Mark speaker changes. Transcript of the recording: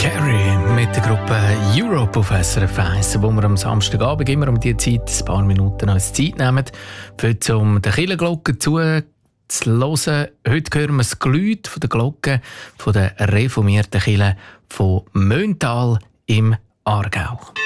Speaker 1: Carey mit der Gruppe Europe auf SRF 1, wo wir am Samstagabend immer um diese Zeit ein paar Minuten als Zeit nehmen, um die Kirchenglocke zu hören. Heute hören wir das Geläut von der Glocke von der reformierten Kirche von Möntal im Aargau.